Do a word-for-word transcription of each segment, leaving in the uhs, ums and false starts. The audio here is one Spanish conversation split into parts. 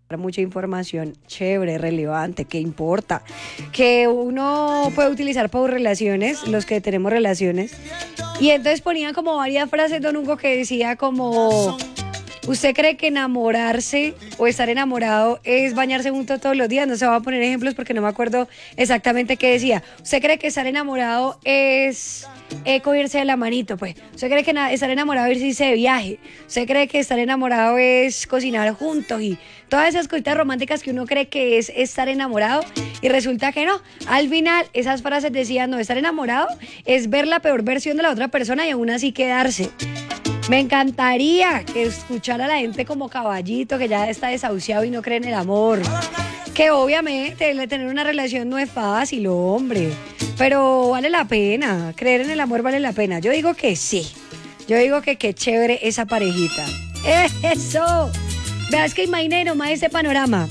mucha información chévere, relevante, que importa, que uno puede utilizar para relaciones, los que tenemos relaciones. Y entonces ponían como varias frases, don Hugo, que decía como: ¿usted cree que enamorarse o estar enamorado es bañarse juntos todos los días? No se va a poner ejemplos porque no me acuerdo exactamente qué decía. ¿Usted cree que estar enamorado es eh, cogerse de la manito? Pues, ¿usted cree que na- estar enamorado es irse de viaje? ¿Usted cree que estar enamorado es cocinar juntos? Y todas esas cositas románticas que uno cree que es estar enamorado, y resulta que no. Al final, esas frases decían: no, estar enamorado es ver la peor versión de la otra persona y aún así quedarse. Me encantaría que escuchara a la gente como Caballito, que ya está desahuciado y no cree en el amor. Que obviamente el tener una relación no es fácil, hombre. Pero vale la pena. Creer en el amor vale la pena. Yo digo que sí. Yo digo que qué chévere esa parejita. ¡Eso! Veas que imagine nomás ese panorama.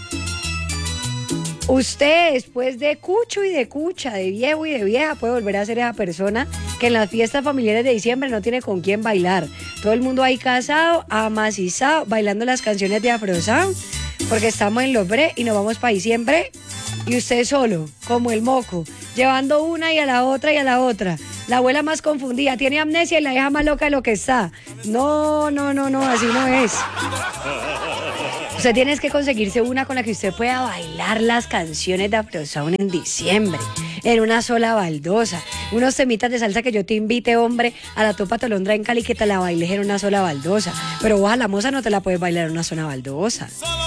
Usted, después de cucho y de cucha, de viejo y de vieja, puede volver a ser esa persona que en las fiestas familiares de diciembre no tiene con quién bailar. Todo el mundo ahí casado, amacizado, bailando las canciones de Afro Sound, porque estamos en los bre y nos vamos para diciembre. Y usted solo, como el moco, llevando una y a la otra y a la otra. La abuela más confundida, tiene amnesia y la deja más loca de lo que está. No, no, no, no, así no es. Usted tiene que conseguirse una con la que usted pueda bailar las canciones de Afro Sound en diciembre, en una sola baldosa. Unos temitas de salsa que yo te invite, hombre, a la Topa Tolondra en Cali, que te la bailes en una sola baldosa. Pero vos a la moza no te la puedes bailar en una sola baldosa.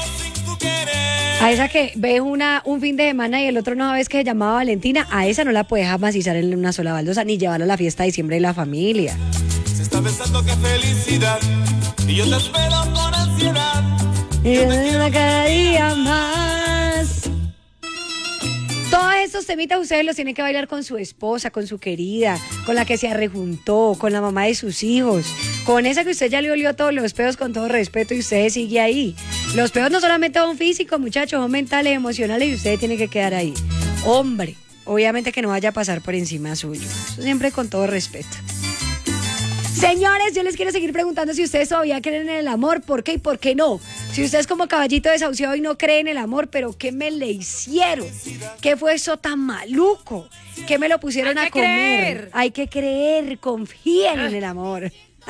A esa que ves una, un fin de semana y el otro no sabes que se llamaba Valentina, a esa no la puedes amacizar en una sola baldosa ni llevarla a la fiesta de diciembre de la familia. Se está pensando que felicidad y yo te espero con ansiedad. Y una cada día más. Todos estos temitas ustedes los tienen que bailar con su esposa, con su querida, con la que se arrejuntó, con la mamá de sus hijos, con esa que usted ya le olió todos los peos con todo respeto y usted sigue ahí. Los peos no solamente son físicos, muchachos, son mentales, emocionales y usted tiene que quedar ahí. Hombre, obviamente que no vaya a pasar por encima suyo. Eso siempre con todo respeto. Señores, yo les quiero seguir preguntando si ustedes todavía creen en el amor, ¿por qué y por qué no? Si usted es como Caballito desahuciado y no cree en el amor, ¿pero qué me le hicieron? ¿Qué fue eso tan maluco? ¿Qué me lo pusieron Hay a que comer? creer. Hay que creer, confíen en el amor.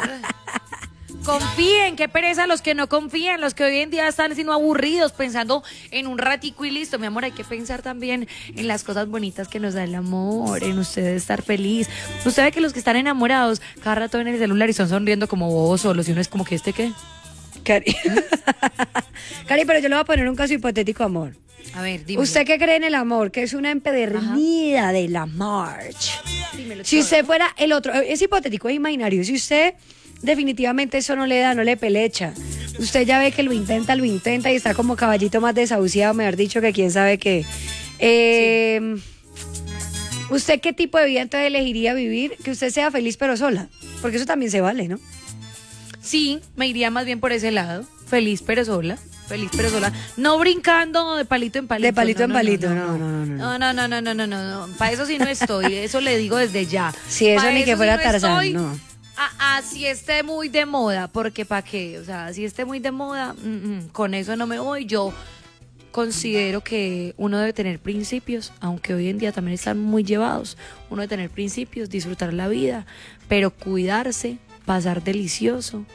Confíen, qué pereza los que no confían, los que hoy en día están siendo aburridos pensando en un ratico y listo. Mi amor, hay que pensar también en las cosas bonitas que nos da el amor, en usted estar feliz. Usted ve que los que están enamorados cada rato ven el celular y están sonriendo como bobos solos y uno es como que este qué. Cari, Cari, pero yo le voy a poner un caso hipotético, amor. A ver, dime. ¿Usted qué cree en el amor? Que es una empedernida de la march. Dímelo Si todo. usted fuera el otro, es hipotético, es imaginario. Si usted definitivamente eso no le da, no le pelecha. Usted ya ve que lo intenta, lo intenta y está como Caballito más desahuciado, mejor dicho, que quién sabe qué. Eh, sí. ¿Usted qué tipo de vida entonces elegiría vivir? Que usted sea feliz pero sola. Porque eso también se vale, ¿no? Sí, me iría más bien por ese lado. Feliz pero sola. Feliz pero sola. No brincando de palito en palito. De palito no, en no, palito, no, no, no, no, no. no, no, no, no, no, no, no. Para eso sí no estoy. Eso le digo desde ya. Si eso Pa' ni que sí fuera no Tarzán, estoy. no. A- Así esté muy de moda, porque ¿para qué? O sea, si esté muy de moda, mm, mm, con eso no me voy. Yo considero que uno debe tener principios, aunque hoy en día también están muy llevados. Uno debe tener principios, disfrutar la vida, pero cuidarse, pasar delicioso.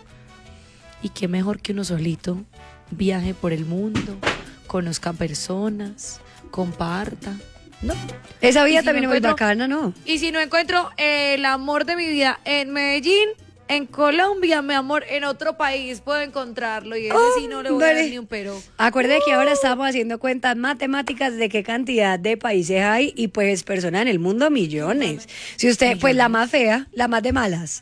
Y qué mejor que uno solito viaje por el mundo, conozca personas, comparta. No. Esa vida Y si también no es muy encuentro- bacana, ¿no? Y si no encuentro el amor de mi vida en Medellín, en Colombia, mi amor, en otro país puedo encontrarlo. Y ese sí no le voy a dar Ándale. ni un pero. Acuerde que ahora estamos haciendo cuentas matemáticas de qué cantidad de países hay y pues personas en el mundo millones. Si usted, pues la más fea, la más de malas.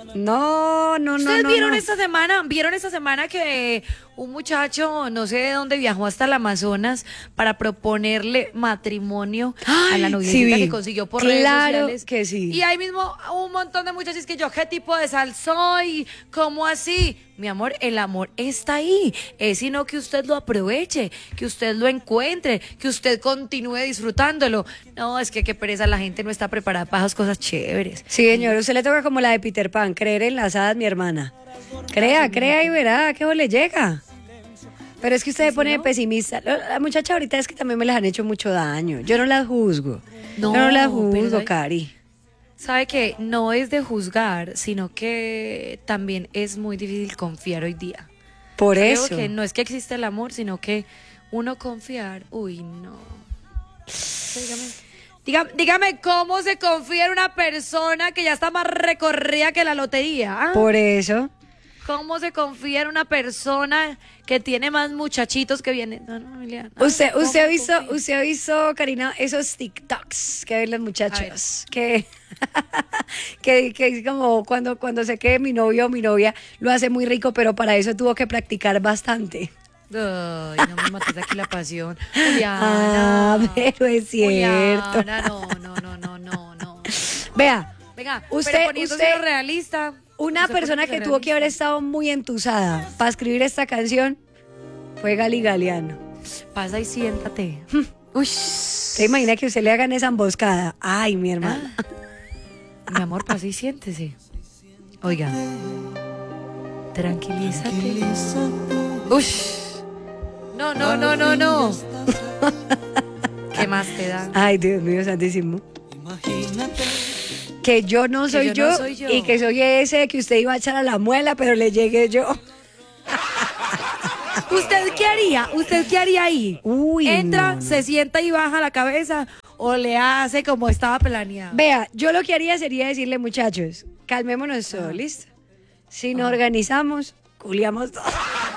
No, no, no, ¿Ustedes no. vieron no. esta semana? ¿Vieron esta semana que un muchacho, no sé de dónde, viajó hasta el Amazonas para proponerle matrimonio a la Ay, noviecita sí vi. que consiguió por redes Claro sociales? que sí. Y ahí mismo un montón de muchachos que yo, ¿qué tipo de sal soy? ¿Cómo así? Mi amor, el amor está ahí. Es sino que usted lo aproveche, que usted lo encuentre, que usted continúe disfrutándolo. No, es que qué pereza, la gente no está preparada para esas cosas chéveres. Sí, señor, usted le toca como la de Peter Pan, creer en las hadas, mi hermana. Crea, crea y verá que le llega. Pero es que usted se ¿Sí, pone no? pesimista. La muchacha ahorita es que también me las han hecho mucho daño. Yo no las juzgo. No, Yo no las pero juzgo, ¿sabe? Cari. Sabe que no es de juzgar, sino que también es muy difícil confiar hoy día. Por Creo eso. que no es que existe el amor, sino que uno confiar, uy, no. Dígame, dígame, dígame cómo se confía en una persona que ya está más recorrida que la lotería. ¿Ah? Por eso. ¿Cómo se confía en una persona que tiene más muchachitos que vienen? No, no, Emiliana. Ah, Usted, ¿cómo usted ha visto, confía? usted ha visto, Karina, esos TikToks que ven los muchachos, que, que, que es como cuando, cuando sé que mi novio o mi novia lo hace muy rico, pero para eso tuvo que practicar bastante. Ay, no me mates aquí la pasión. Juliana. Ah, pero es cierto. Juliana, no, no, no, no, no, no. Vea, Venga, Usted- pero poniéndose usted- lo realista. una usted persona poniéndose que tuvo que haber realista. estado muy entusada para escribir esta canción fue Gali Galeano. Pasa y siéntate. Uy. ¿Se imagina que usted le hagan esa emboscada? Ay, mi hermano. Mi amor, pasa y siéntese. Oiga. Tranquilízate. Uy. No, no, no, no, no. ¿Qué más te da? Ay, Dios mío, santísimo. Que yo no Que soy, yo yo, no soy yo. y que soy ese que usted iba a echar a la muela, pero le llegué yo. ¿Usted qué haría? ¿Usted qué haría ahí? Uy, Entra, no, no. se sienta y baja la cabeza o le hace como estaba planeado. Vea, yo lo que haría sería decirle, muchachos, calmémonos todos, ¿listo? Si nos organizamos, culiamos todos.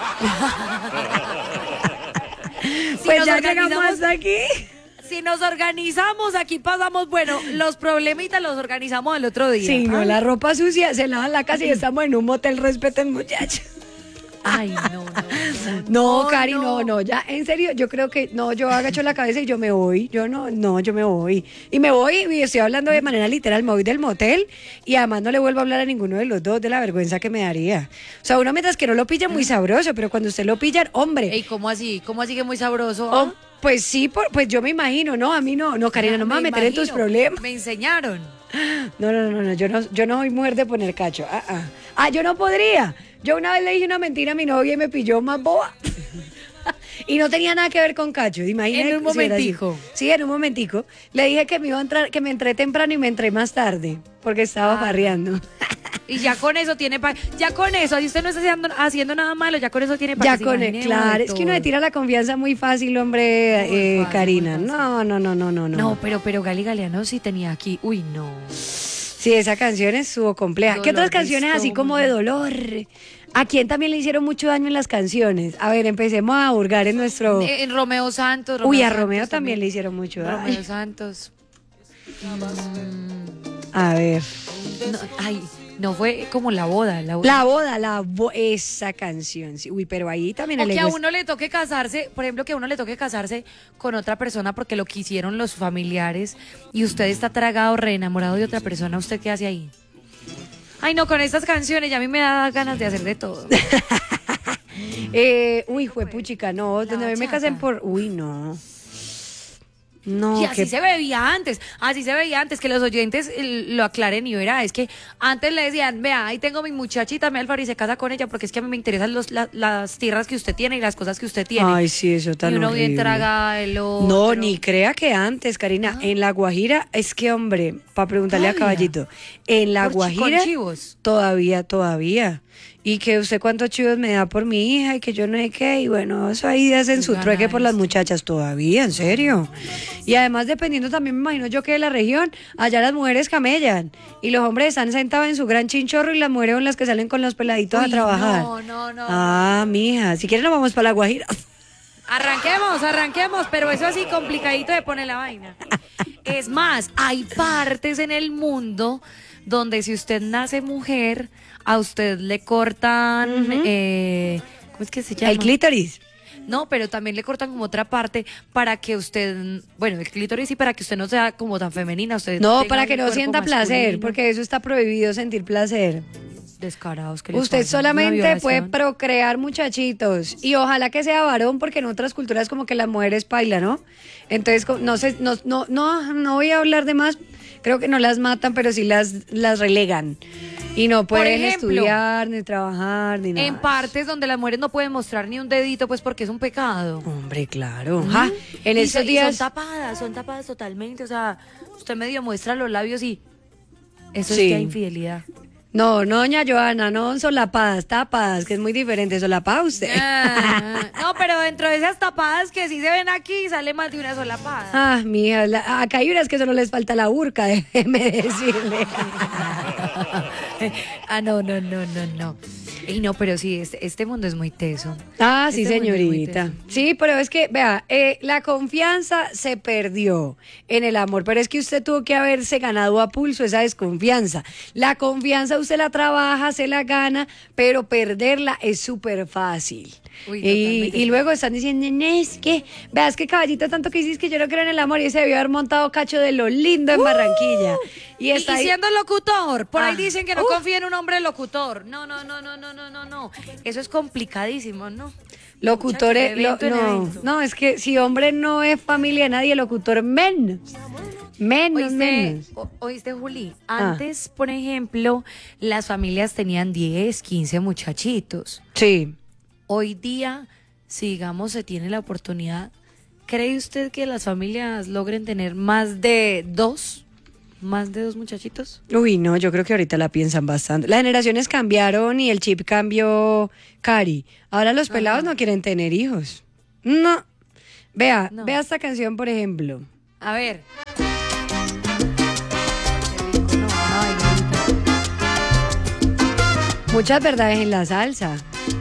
Pues nos ya llegamos organizamos- hasta aquí. Si nos organizamos, aquí pasamos, bueno, los problemitas los organizamos el otro día. Si no, Ay. la ropa sucia se lava en la casa y estamos en un motel, respeten, muchachos. Ay, no, no. No, Cari, no, no, ya, en serio, yo creo que, no, yo agacho la cabeza y yo me voy, yo no, no, yo me voy. Y me voy, y estoy hablando de manera literal, me voy del motel y además no le vuelvo a hablar a ninguno de los dos de la vergüenza que me daría. O sea, uno mientras que no lo pilla muy sabroso, pero cuando usted lo pilla, hombre, Ey, ¿cómo así? ¿Cómo así que muy sabroso? oh, pues sí, por- pues yo me imagino, no, a mí no, no, Karina, no me voy a meter en tus imagino. problemas. Me enseñaron. No, no, no, no, yo no, yo no soy mujer de poner cacho. Ah, ah. Ah, yo no podría. Yo una vez le dije una mentira a mi novia y me pilló más boba. Y no tenía nada que ver con cacho. Imagínate. En un si era así. momentico. Sí, en un momentico. Le dije que me iba a entrar, que me entré temprano y me entré más tarde, porque estaba Ah. farreando. Y ya con eso tiene pa... Ya con eso, si usted no está haciendo, haciendo nada malo, ya con eso tiene para Ya con él, claro. Es que uno le tira la confianza muy fácil, hombre, Muy eh, fácil, Karina. muy fácil. No, no, no, no, no, no. No, pero, pero Gali Galeano sí tenía aquí. Uy, no. Sí, esa canción estuvo compleja. ¿Qué Dolor otras de canciones así como de dolor? ¿A quién también le hicieron mucho daño en las canciones? A ver, empecemos a hurgar en nuestro... Eh, En Romeo Santos. Uy, a Santos Romeo también le hicieron mucho daño. Romeo Santos. A ver. No, ay, no fue como la boda. La, La boda, la bo- esa canción. Sí. Uy, pero ahí también O el que a ego es- uno le toque casarse, por ejemplo, que a uno le toque casarse con otra persona porque lo quisieron los familiares y usted está tragado, re enamorado de otra persona, ¿usted qué hace ahí? Ay, no, con estas canciones ya a mí me da ganas de hacer de todo. Eh, uy, fue puchica, no. Donde a mí me bachata. casen por... Uy, no. No, Y así qué- se veía antes, así se veía antes, que los oyentes eh, lo aclaren y verá, es que antes le decían, vea, ahí tengo mi muchachita, me Alfaro y se casa con ella porque es que a mí me interesan los, la- las tierras que usted tiene y las cosas que usted tiene. Ay, sí, eso tan y uno bien horrible. traga el otro. No, ni crea que antes, Karina. En La Guajira, es que, hombre, para preguntarle a Todavía. Caballito, en La Por chi- con Guajira, chivos. todavía, todavía. Y que usted cuántos chivos me da por mi hija y que yo no sé qué. Y bueno, eso ahí hacen su Gana trueque por las esto. muchachas todavía, en serio. Y además, dependiendo también, me imagino yo que de la región, allá las mujeres camellan. Y los hombres están sentados en su gran chinchorro y las mujeres son las que salen con los peladitos a Uy, trabajar. no, no, no. Ah, mija, si quieren nos vamos para La Guajira. Arranquemos, arranquemos, pero eso así complicadito de poner la vaina. Es más, hay partes en el mundo donde si usted nace mujer, a usted le cortan, eh, ¿cómo es que se llama? El clítoris. No, pero también le cortan como otra parte para que usted, bueno, el clítoris sí, para que usted no sea como tan femenina, usted No, tenga para un que no cuerpo sienta placer, masculino. porque eso está prohibido sentir placer. Descarados que les Usted pasa, una solamente puede violación. procrear muchachitos y ojalá que sea varón porque en otras culturas como que las mujeres bailan, ¿no? Entonces co- no sé, no, no, no, no voy a hablar de más, creo que no las matan pero sí las, las relegan. Y no Por pueden ejemplo, estudiar, ni trabajar, ni nada. En partes donde las mujeres no pueden mostrar ni un dedito, pues porque es un pecado. Hombre, claro. Ja, en Y estos so- y días... son tapadas, son tapadas totalmente. O sea, usted medio muestra los labios y eso Sí. es ya infidelidad. No, no, doña Joana, no solapadas, tapadas, que es muy diferente. Solapada usted. Ah, no, pero dentro de esas tapadas que sí se ven aquí, sale más de una solapada. Ah, mija, la- acá hay unas que solo les falta la burka, déjeme decirle. Ah, no, no, no, no, no. Y no, pero sí, este, este mundo es muy teso. Ah, sí, Este mundo es muy señorita. teso. Sí, pero es que, vea, eh, la confianza se perdió en el amor, pero es que usted tuvo que haberse ganado a pulso esa desconfianza. La confianza usted la trabaja, se la gana, pero perderla es súper fácil. Uy, y, totalmente. y luego están diciendo, "No, es que, veas que caballito tanto que dices que yo no creo en el amor y se debió haber montado cacho de lo lindo en Barranquilla. Y Y, está y ahí- siendo locutor, por ahí Ah, dicen que no uf. confía en un hombre locutor. No, no, no, no, no, no, no, no. Eso es complicadísimo, ¿no? Locutores, Muchachos, de evento lo- en no, evento. no, es que si hombre no es familia de nadie, locutor menos. Menos, ¿Oíste, menos. o- oíste, Juli? Ah. Antes, por ejemplo, las familias tenían diez, quince muchachitos. Sí. Hoy día, si digamos se tiene la oportunidad, ¿cree usted que las familias logren tener más de dos? ¿Más de dos muchachitos? Uy, no, yo creo que ahorita la piensan bastante. Las generaciones cambiaron y el chip cambió, Cari. Ahora los pelados no quieren tener hijos. No. Vea, No. vea esta canción, por ejemplo. A ver. Qué rico, no, una bailadita. Muchas verdades en la salsa.